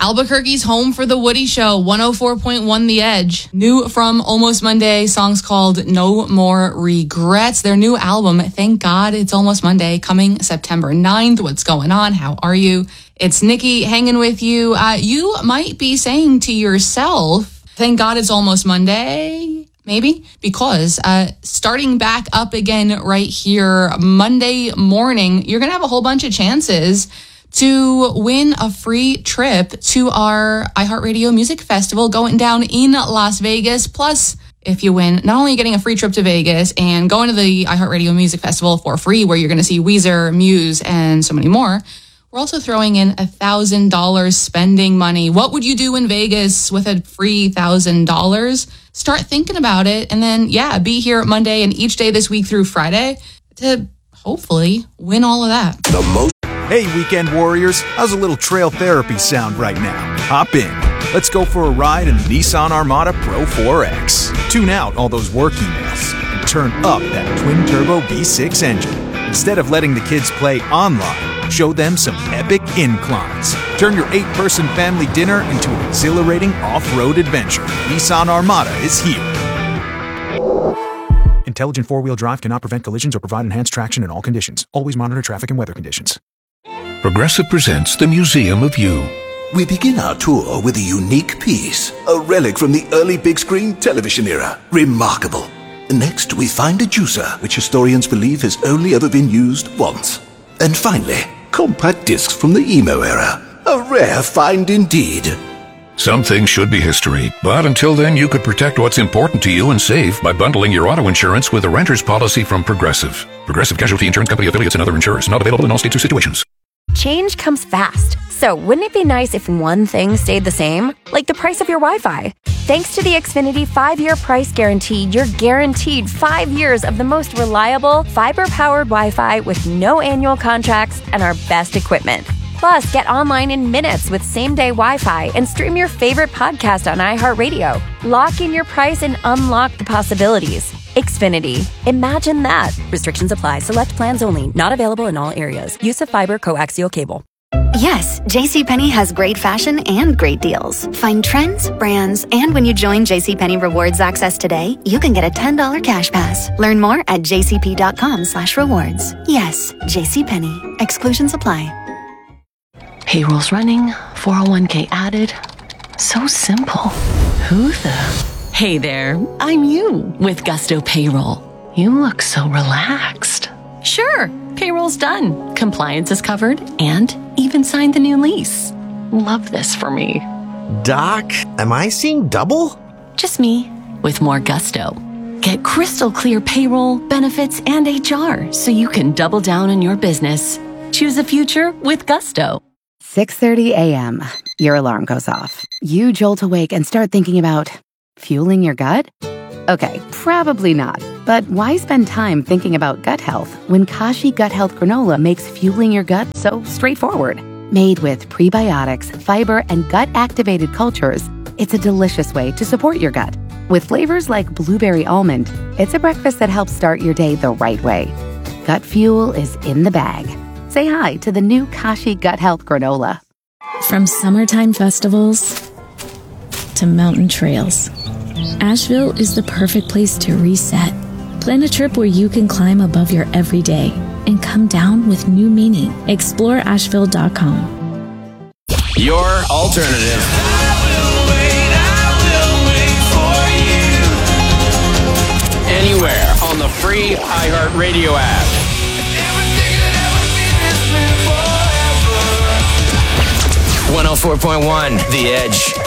Albuquerque's home for the Woody Show, 104.1 The Edge. New from Almost Monday, songs called No More Regrets. Their new album, Thank God It's Almost Monday, coming September 9th. What's going on? How are you? It's Nikki hanging with you. You might be saying to yourself, thank God it's almost Monday, maybe, because starting back up again right here Monday morning, you're going to have a whole bunch of chances to win a free trip to our iHeartRadio Music Festival going down in Las Vegas. Plus, if you win, not only getting a free trip to Vegas and going to the iHeartRadio Music Festival for free, where you're going to see Weezer, Muse, and so many more, we're also throwing in $1,000 spending money. What would you do in Vegas with a free $1,000? Start thinking about it, and then, be here Monday and each day this week through Friday to hopefully win all of that. Hey, weekend warriors, how's a little trail therapy sound right now? Hop in. Let's go for a ride in the Nissan Armada Pro 4X. Tune out all those work emails and turn up that twin-turbo V6 engine. Instead of letting the kids play online, show them some epic inclines. Turn your 8-person family dinner into an exhilarating off-road adventure. Nissan Armada is here. Intelligent four-wheel drive cannot prevent collisions or provide enhanced traction in all conditions. Always monitor traffic and weather conditions. Progressive presents the Museum of You. We begin our tour with a unique piece, a relic from the early big screen television era. Remarkable. Next, we find a juicer, which historians believe has only ever been used once. And finally, compact discs from the emo era. A rare find indeed. Some things should be history, but until then you could protect what's important to you and save by bundling your auto insurance with a renter's policy from Progressive. Progressive Casualty Insurance Company affiliates and other insurers. Not available in all states or situations. Change comes fast, so wouldn't it be nice if one thing stayed the same? Like the price of your Wi-Fi. Thanks to the Xfinity 5-year price guarantee, you're guaranteed 5 years of the most reliable, fiber-powered Wi-Fi with no annual contracts and our best equipment. Plus, get online in minutes with same-day Wi-Fi and stream your favorite podcast on iHeartRadio. Lock in your price and unlock the possibilities. Xfinity. Imagine that. Restrictions apply. Select plans only. Not available in all areas. Use of fiber coaxial cable. Yes, JCPenney has great fashion and great deals. Find trends, brands, and when you join JCPenney Rewards Access today, you can get a $10 cash pass. Learn more at jcp.com/rewards. Yes, JCPenney. Exclusions apply. Payroll's running, 401k added. So simple. Who the... Hey there, I'm you with Gusto Payroll. You look so relaxed. Sure, payroll's done. Compliance is covered and even signed the new lease. Love this for me. Doc, am I seeing double? Just me with more Gusto. Get crystal clear payroll, benefits, and HR so you can double down on your business. Choose a future with Gusto. 6:30 a.m. Your alarm goes off. You jolt awake and start thinking about fueling your gut? Okay, probably not. But why spend time thinking about gut health when Kashi Gut Health Granola makes fueling your gut so straightforward? Made with prebiotics, fiber, and gut-activated cultures, it's a delicious way to support your gut. With flavors like blueberry almond, it's a breakfast that helps start your day the right way. Gut fuel is in the bag. Say hi to the new Kashi Gut Health Granola. From summertime festivals to mountain trails, Asheville is the perfect place to reset. Plan a trip where you can climb above your everyday and come down with new meaning. Explore Asheville.com. Your alternative. Anywhere on the free iHeartRadio app. 104.1 The Edge.